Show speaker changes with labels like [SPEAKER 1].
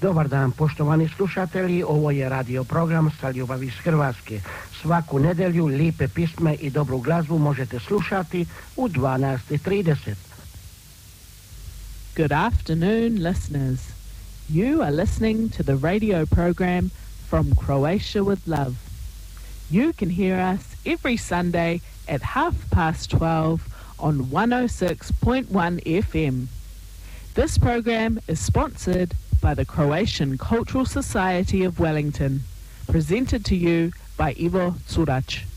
[SPEAKER 1] Dobar dan, poštovani slušatelji, ovo je radio program Sa ljubavi iz Hrvatske. Svaku nedelju lipe pisme i dobru glazbu možete slušati u 12:30.
[SPEAKER 2] Good afternoon, listeners. You are listening to the radio program From Croatia with Love. You can hear us every Sunday at 12:30 on 106.1 FM. This program is sponsored by the Croatian Cultural Society of Wellington, presented to you by Ivo Curac.